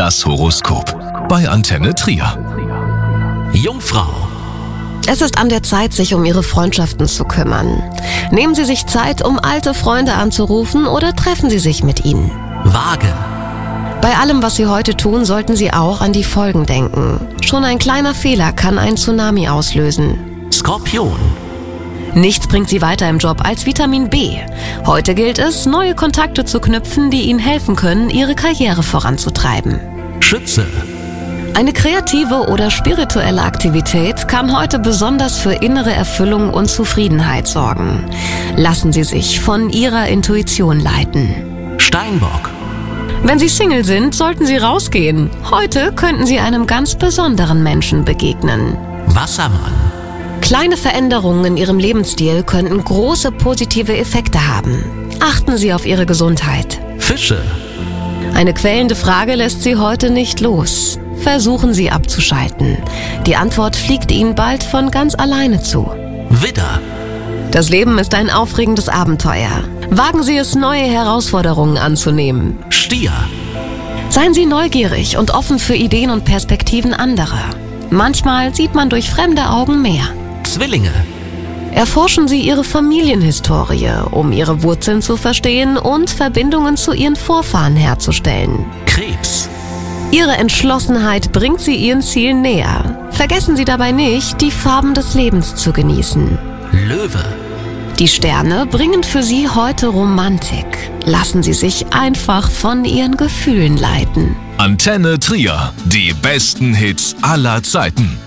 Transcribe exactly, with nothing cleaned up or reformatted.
Das Horoskop bei Antenne Trier. Jungfrau. Es ist an der Zeit, sich um Ihre Freundschaften zu kümmern. Nehmen Sie sich Zeit, um alte Freunde anzurufen oder treffen Sie sich mit ihnen. Waage. Bei allem, was Sie heute tun, sollten Sie auch an die Folgen denken. Schon ein kleiner Fehler kann einen Tsunami auslösen. Skorpion. Nichts bringt Sie weiter im Job als Vitamin B. Heute gilt es, neue Kontakte zu knüpfen, die Ihnen helfen können, Ihre Karriere voranzutreiben. Schütze. Eine kreative oder spirituelle Aktivität kann heute besonders für innere Erfüllung und Zufriedenheit sorgen. Lassen Sie sich von Ihrer Intuition leiten. Steinbock. Wenn Sie Single sind, sollten Sie rausgehen. Heute könnten Sie einem ganz besonderen Menschen begegnen. Wassermann. Kleine Veränderungen in Ihrem Lebensstil könnten große positive Effekte haben. Achten Sie auf Ihre Gesundheit. Fische. Eine quälende Frage lässt Sie heute nicht los. Versuchen Sie abzuschalten. Die Antwort fliegt Ihnen bald von ganz alleine zu. Widder. Das Leben ist ein aufregendes Abenteuer. Wagen Sie es, neue Herausforderungen anzunehmen. Stier. Seien Sie neugierig und offen für Ideen und Perspektiven anderer. Manchmal sieht man durch fremde Augen mehr. Zwillinge. Erforschen Sie Ihre Familienhistorie, um Ihre Wurzeln zu verstehen und Verbindungen zu Ihren Vorfahren herzustellen. Krebs. Ihre Entschlossenheit bringt Sie Ihren Zielen näher. Vergessen Sie dabei nicht, die Farben des Lebens zu genießen. Löwe. Die Sterne bringen für Sie heute Romantik. Lassen Sie sich einfach von Ihren Gefühlen leiten. Antenne Trier. Die besten Hits aller Zeiten.